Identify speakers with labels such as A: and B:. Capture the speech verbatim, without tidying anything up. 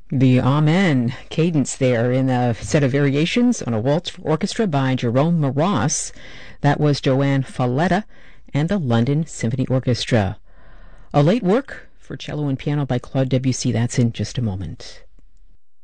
A: The Amen cadence there in a set of variations on a waltz for orchestra by Jerome Moross. That was Joanne Falletta and the London Symphony Orchestra. A late work for cello and piano by Claude Debussy. That's in just a moment.